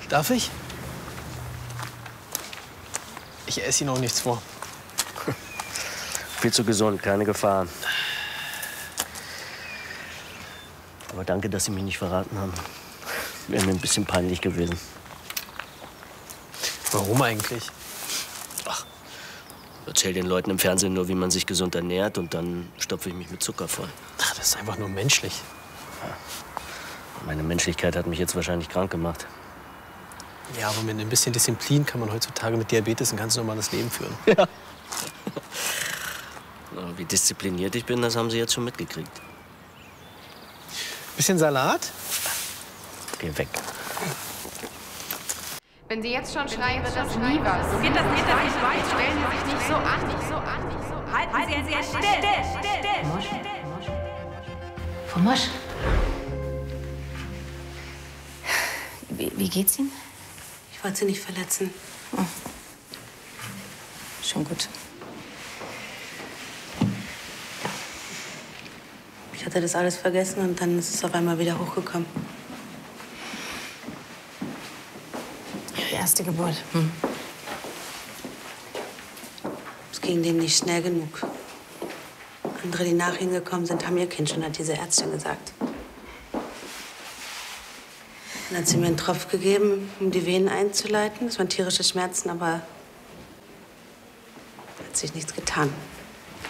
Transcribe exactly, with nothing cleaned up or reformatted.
Darf ich? Ich esse Ihnen auch nichts vor. Viel zu gesund, keine Gefahr. Aber danke, dass Sie mich nicht verraten haben. Wäre mir ein bisschen peinlich gewesen. Warum eigentlich? Ach, erzähl den Leuten im Fernsehen nur, wie man sich gesund ernährt, und dann stopfe ich mich mit Zucker voll. Ach, das ist einfach nur menschlich. Ja. Meine Menschlichkeit hat mich jetzt wahrscheinlich krank gemacht. Ja, aber mit ein bisschen Disziplin kann man heutzutage mit Diabetes ein ganz normales Leben führen. Ja. Na, wie diszipliniert ich bin, das haben Sie jetzt schon mitgekriegt. Bisschen Salat? Geh weg. Wenn Sie jetzt schon schreien, wird das nie was. So geht das nicht, das nicht weit. Stellen Sie sich nicht so an, nicht so an, nicht so an. Halten Sie sich still, still, still. Mosch. Frau Mosch. Wie, wie geht's Ihnen? Ich wollte Sie nicht verletzen. Oh. Schon gut. Ich hatte das alles vergessen und dann ist es auf einmal wieder hochgekommen. Ihre erste Geburt. Hm. Es ging denen nicht schnell genug. Andere, die nach ihnen gekommen sind, haben ihr Kind schon, hat diese Ärztin gesagt. Dann hat sie mir einen Tropf gegeben, um die Venen einzuleiten. Das waren tierische Schmerzen, aber hat sich nichts getan.